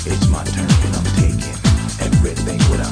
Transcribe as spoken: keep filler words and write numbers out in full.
It's my turn and I'm taking everything what